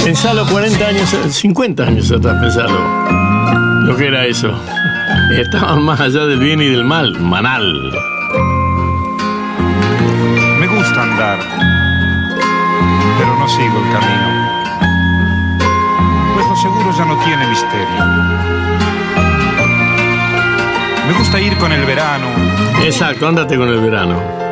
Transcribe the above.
Pensalo 40 años, 50 años atrás, pensalo. Lo que era eso. Estaban más allá del bien y del mal. Manal. Me gusta andar, pero no sigo el camino, pues lo seguro ya no tiene misterio. Me gusta ir con el verano. Exacto, ándate con el verano.